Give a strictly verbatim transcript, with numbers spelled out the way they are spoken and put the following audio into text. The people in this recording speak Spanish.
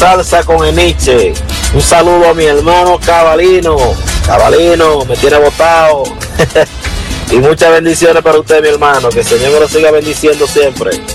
Salsa con Eniche. Un saludo a mi hermano Cabalino. Cabalino, me tiene botado. Y muchas bendiciones para usted, mi hermano. Que el Señor me lo siga bendiciendo siempre.